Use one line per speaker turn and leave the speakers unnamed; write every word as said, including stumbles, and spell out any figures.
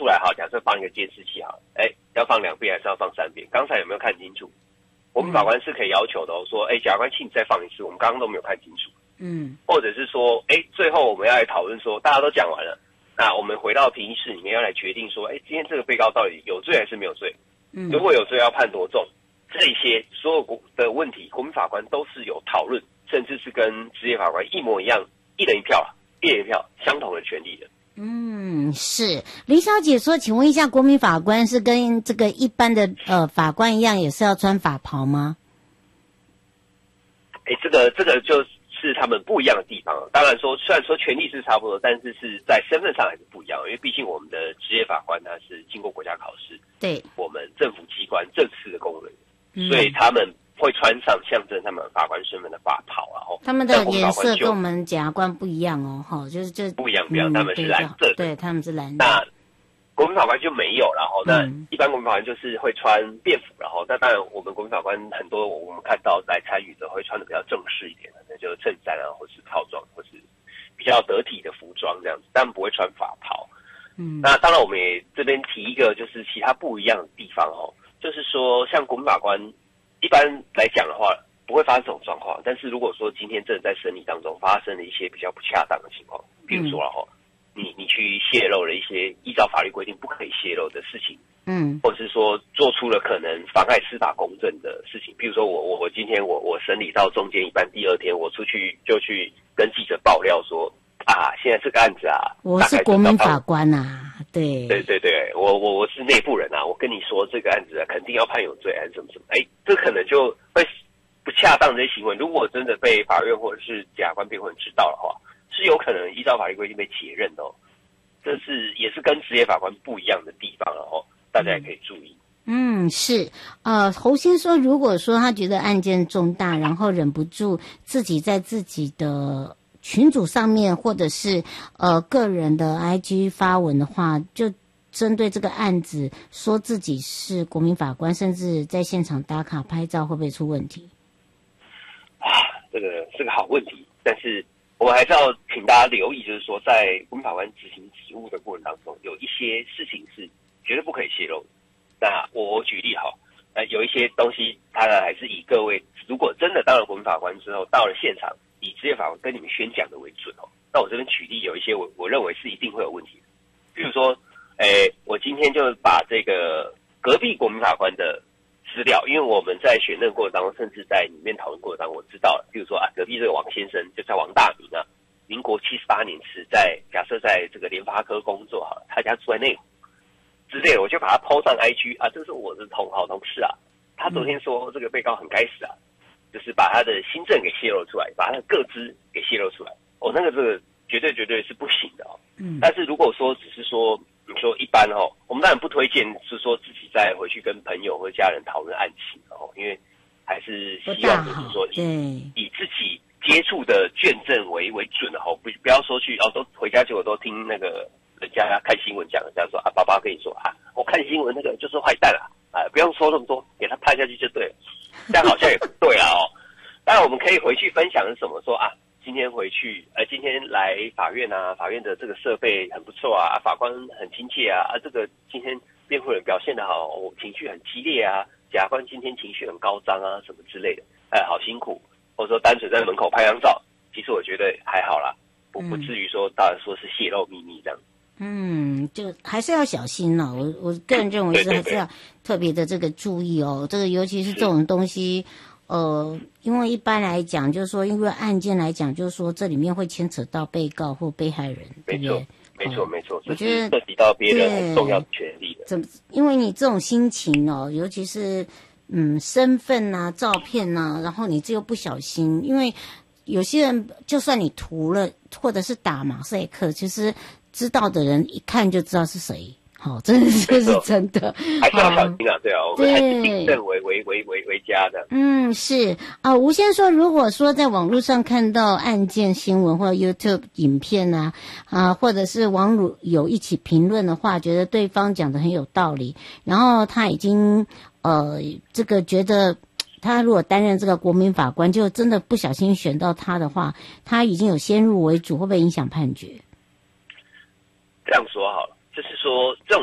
出来，好，假设放一个监视器，好，哎，要放两遍还是要放三遍？刚才有没有看清楚？我们法官是可以要求的哦，说，哎，检察官，请你再放一次，我们刚刚都没有看清楚。
嗯，或
者是说，哎，最后我们要来讨论说，大家都讲完了，那我们回到评议室里面要来决定说，哎，今天这个被告到底有罪还是没有罪？嗯，如果有罪要判多重？这些所有的问题，国民法官都是有讨论，甚至是跟职业法官一模一样，一人一票，一人一票，相同的权利的。
嗯，是林小姐说，请问一下，国民法官是跟这个一般的呃法官一样，也是要穿法袍吗？
哎，这个这个就是他们不一样的地方。当然说，虽然说权利是差不多，但是是在身份上还是不一样，因为毕竟我们的职业法官他是经过国家考试，
对，
我们政府机关正式的公人。所以他们会穿上象征他们法官身份的法袍啊，
他们的颜色跟我们检察官不一样哦，哈，就是这
不一样不一样，他们是蓝色的，
对，他们是蓝色。
那国民法官就没有，然后那一般国民法官就是会穿便服，然后那当然我们国民法官很多我们看到来参与的会穿的比较正式一点的，那就是衬衫啊，或是套装，或是比较得体的服装这样子，但不会穿法袍。嗯，那当然我们也这边提一个就是其他不一样的地方哦。就是说，像国民法官一般来讲的话，不会发生这种状况。但是如果说今天真的在审理当中发生了一些比较不恰当的情况，比如说了哈，你你去泄露了一些依照法律规定不可以泄露的事情，嗯，或者是说做出了可能妨碍司法公正的事情，比如说我我我今天我我审理到中间一半，第二天我出去就去跟记者爆料说啊，现在这个案子啊，
我是国民法官啊。对
对对对，我我我是内部人啊，我跟你说这个案子啊，肯定要判有罪还是什么什么，哎，这可能就会不恰当这些行为，如果真的被法院或者是检察官辩护人知道的话，是有可能依照法律规定被解任的哦。这是也是跟职业法官不一样的地方了哦，大家也可以注意。
嗯，是，呃，侯先说，如果说他觉得案件重大，然后忍不住自己在自己的群组上面或者是呃个人的 I G 发文的话，就针对这个案子说自己是国民法官，甚至在现场打卡拍照，会不会出问题？
啊，这个是个好问题，但是我们还是要请大家留意，就是说在国民法官执行职务的过程当中，有一些事情是绝对不可以泄露的。那我我举例哈，呃，有一些东西，当然还是以各位如果真的当了国民法官之后，到了现场。以职业法官跟你们宣讲的为准哦。那我这边举例有一些我我认为是一定会有问题的，比如说，诶，我今天就把这个隔壁国民法官的资料，因为我们在选任过程当中，甚至在里面讨论过程当中，我知道了，比如说啊，隔壁这个王先生就叫王大明啊，民国七十八年是在假设在这个联发科工作哈，他家住在内湖之类的，我就把他 po 上 I G 啊，这是我的同好同事啊，他昨天说这个被告很该死啊。就是把他的新政给泄露出来，把他的个资给泄露出来，哦，那个这个绝对绝对是不行的哦。嗯。但是如果说只是说你说一般哦，我们当然不推荐是说自己再回去跟朋友或家人讨论案情哦，因为还是希望就是说以以自己接触的卷证为为准的哦，不不要说去哦都回家结果都听那个人家看新闻讲，人家说啊爸爸跟你说啊，我看新闻那个就是坏蛋啊，啊不用说那么多，给他判下去就对了。这样好像也不对啦哦。当然我们可以回去分享是什么，说啊，今天回去，呃，今天来法院啊，法院的这个设备很不错啊，法官很亲切啊，啊，这个今天辩护人表现得好，我情绪很激烈啊，检察官今天情绪很高涨啊，什么之类的，哎，好辛苦，或者说单纯在门口拍张照，其实我觉得还好啦，不不至于说大家说是泄露秘密这样。
嗯，就还是要小心哦。我我个人认为是还是要特别的这个注意哦。这个尤其是这种东西，呃，因为一般来讲，就是说，因为案件来讲，就是说这里面会牵扯到被告或被害人，对不对？
没错，没错，
我觉得
涉及到别人很重要的权利的。
怎么？因为你这种心情哦，尤其是嗯身份啊、照片啊，然后你这又不小心，因为有些人就算你涂了或者是打马赛克，其实知道的人一看就知道是谁。好、哦，真的这是真的，
还是要小心啊！对啊，我们还是谨慎为为为为为佳的。
嗯，是啊。吴先说，如果说在网络上看到案件新闻或者 YouTube 影片啊，啊，或者是网友一起评论的话，觉得对方讲的很有道理，然后他已经呃，这个觉得他如果担任这个国民法官，就真的不小心选到他的话，他已经有先入为主，会不会影响判决？
这样说好了。就是说，这种